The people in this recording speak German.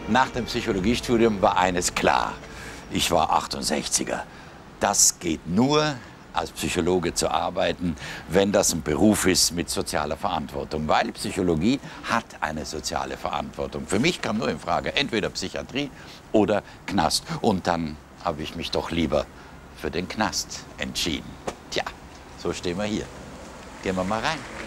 Nach dem Psychologiestudium war eines klar. Ich war 68er. Das geht nur, als Psychologe zu arbeiten, wenn das ein Beruf ist mit sozialer Verantwortung. Weil Psychologie hat eine soziale Verantwortung. Für mich kam nur in Frage, entweder Psychiatrie oder Knast. Und dann habe ich mich doch lieber für den Knast entschieden. Tja, so stehen wir hier. Gehen wir mal rein.